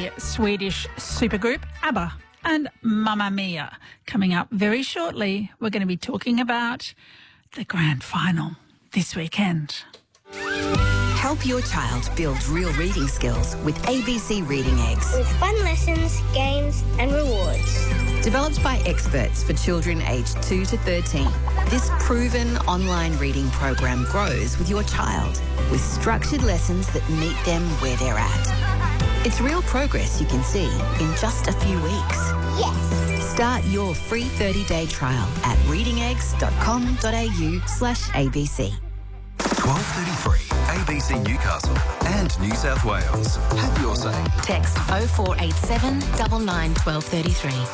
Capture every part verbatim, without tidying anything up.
the Swedish supergroup ABBA and Mamma Mia. Coming up very shortly, we're going to be talking about the grand final this weekend. Help your child build real reading skills with A B C Reading Eggs. With fun lessons, games and rewards. Developed by experts for children aged two to thirteen, this proven online reading program grows with your child with structured lessons that meet them where they're at. It's real progress you can see in just a few weeks. Yes. Start your free thirty-day trial at readingeggs.com.au slash ABC. twelve thirty-three, A B C Newcastle and New South Wales. Have your say. Text oh four eight seven, nine nine, one two three three.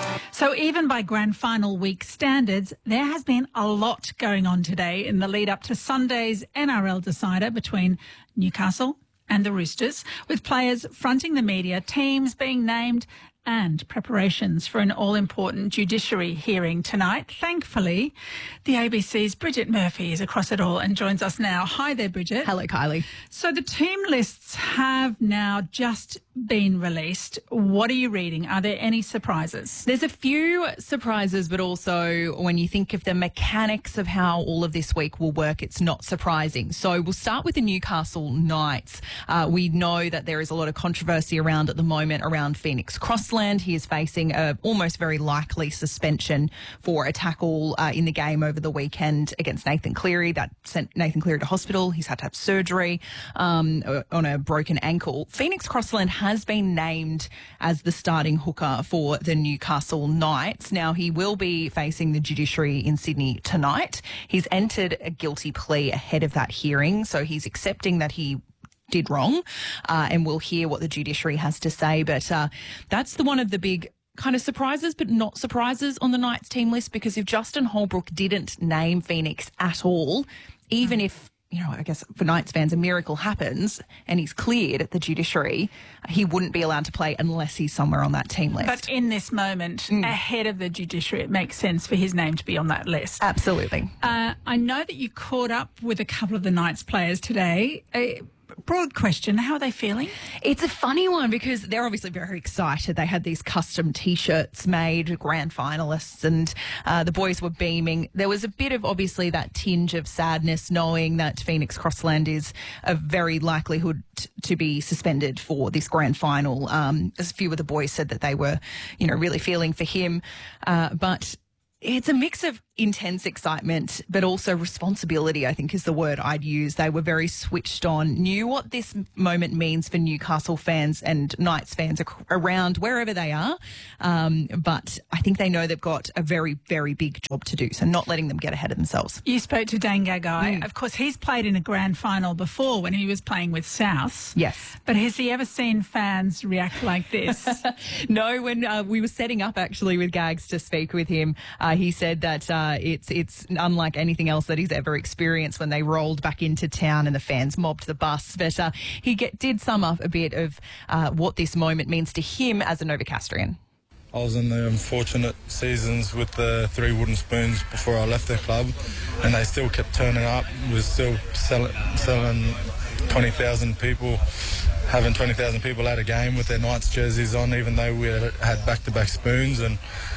So even by grand final week standards, there has been a lot going on today in the lead up to Sunday's N R L decider between Newcastle and the Roosters, with players fronting the media, teams being named and preparations for an all-important judiciary hearing tonight. Thankfully, the A B C's Bridget Murphy is across it all and joins us now. Hi there, Bridget. Hello, Kylie. So the team lists have now just been released. What are you reading? Are there any surprises? There's a few surprises, but also when you think of the mechanics of how all of this week will work, it's not surprising. So we'll start with the Newcastle Knights. Uh, we know that there is a lot of controversy around at the moment around Phoenix Crossland. He is facing a almost very likely suspension for a tackle uh, in the game over the weekend against Nathan Cleary. That sent Nathan Cleary to hospital. He's had to have surgery um, on a broken ankle. Phoenix Crossland has been named as the starting hooker for the Newcastle Knights. Now, he will be facing the judiciary in Sydney tonight. He's entered a guilty plea ahead of that hearing, so he's accepting that he did wrong, uh, and we'll hear what the judiciary has to say. But uh, that's the one of the big kind of surprises, but not surprises on the Knights team list, because if Justin Holbrook didn't name Phoenix at all, even if, you know, I guess for Knights fans, a miracle happens and he's cleared at the judiciary, he wouldn't be allowed to play unless he's somewhere on that team list. But in this moment, mm. ahead of the judiciary, it makes sense for his name to be on that list. Absolutely. Uh, I know that you caught up with a couple of the Knights players today. Uh, Broad question, how are they feeling? It's a funny one because they're obviously very excited. They had these custom T-shirts made, grand finalists, and uh, the boys were beaming. There was a bit of obviously that tinge of sadness knowing that Phoenix Crossland is a very likelihood t- to be suspended for this grand final. Um, a few of the boys said that they were, you know, really feeling for him, uh, but it's a mix of intense excitement, but also responsibility, I think is the word I'd use. They were very switched on, knew what this moment means for Newcastle fans and Knights fans ac- around wherever they are. Um, but I think they know they've got a very, very big job to do, so not letting them get ahead of themselves. You spoke to Dane Gagai. Mm. Of course, he's played in a grand final before when he was playing with South. Yes. But has he ever seen fans react like this? No, when uh, we were setting up actually with Gags to speak with him, uh, he said that uh, Uh, it's it's unlike anything else that he's ever experienced when they rolled back into town and the fans mobbed the bus. But uh, he get, did sum up a bit of uh, what this moment means to him as a Novocastrian. I was in the unfortunate seasons with the three wooden spoons before I left the club, and they still kept turning up. We were still selling, selling twenty thousand people, having twenty thousand people at a game with their Knights jerseys on, even though we had back-to-back spoons. And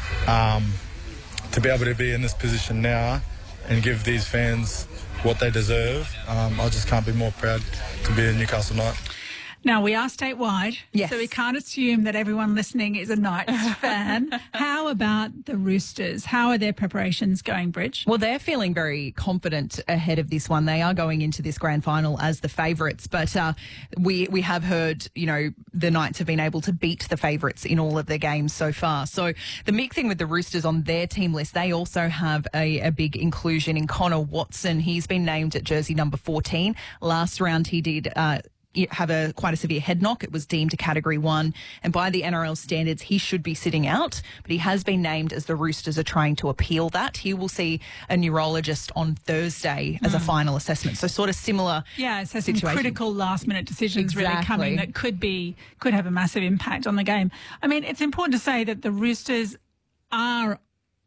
um, to be able to be in this position now and give these fans what they deserve, um, I just can't be more proud to be a Newcastle Knight. Now, we are statewide, yes. so we can't assume that everyone listening is a Knights fan. How about the Roosters? How are their preparations going, Bridge? Well, they're feeling very confident ahead of this one. They are going into this grand final as the favourites, but uh, we we have heard, you know, the Knights have been able to beat the favourites in all of their games so far. So the big thing with the Roosters on their team list, they also have a, a big inclusion in Connor Watson. He's been named at jersey number fourteen. Last round he did Uh, have a quite a severe head knock. It was deemed a category one, and by the N R L standards he should be sitting out, but he has been named as the Roosters are trying to appeal that. He will see a neurologist on Thursday as mm. a final assessment, so sort of similar yeah so some situation. Critical last minute decisions exactly. really coming that could be could have a massive impact on the game. I mean, it's important to say that the Roosters are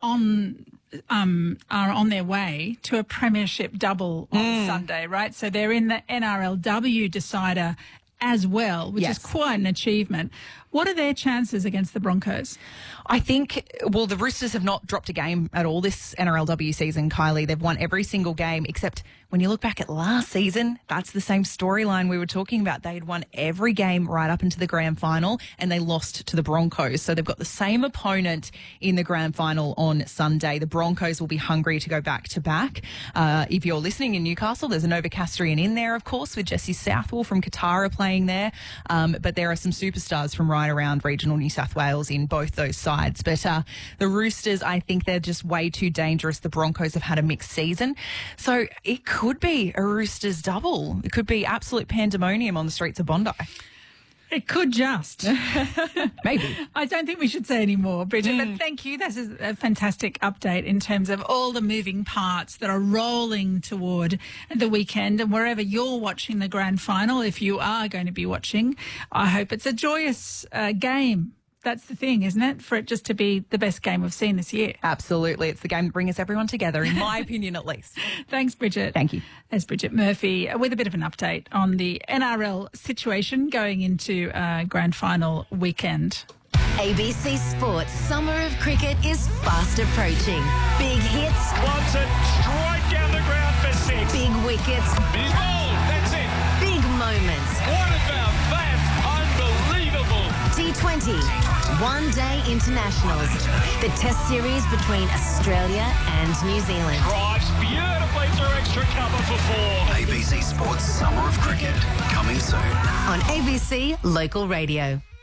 on um, are on their way to a premiership double on mm. Sunday, right? So they're in the N R L W decider as well, which Yes. is quite an achievement. What are their chances against the Broncos? I think, well, the Roosters have not dropped a game at all this N R L W season, Kylie. They've won every single game, except when you look back at last season, that's the same storyline we were talking about. They had won every game right up into the grand final, and they lost to the Broncos. So they've got the same opponent in the grand final on Sunday. The Broncos will be hungry to go back to back. Uh, if you're listening in Newcastle, there's a Novocastrian in there, of course, with Jesse Southwell from Katara playing there. Um, but there are some superstars from right around regional New South Wales in both those sides. But uh, the Roosters, I think they're just way too dangerous. The Broncos have had a mixed season. So it could be a Roosters double. It could be absolute pandemonium on the streets of Bondi. It could just. Maybe. I don't think we should say any more, Bridget, Mm. but thank you. This is a fantastic update in terms of all the moving parts that are rolling toward the weekend. And wherever you're watching the grand final, if you are going to be watching, I hope it's a joyous uh, game. That's the thing, isn't it? For it just to be the best game we've seen this year. Absolutely. It's the game that brings everyone together, in my opinion at least. Thanks, Bridget. Thank you. As Bridget Murphy with a bit of an update on the N R L situation going into uh, grand final weekend. A B C Sports Summer of Cricket is fast approaching. Big hits, Wants it straight down the ground for six. big wickets, He's bowled. That's it. big moments. What about that? Unbelievable. T twenty, one-day internationals. The test series between Australia and New Zealand. Drives beautifully through extra cover for four. A B C Sports Summer of Cricket, coming soon. On A B C Local Radio.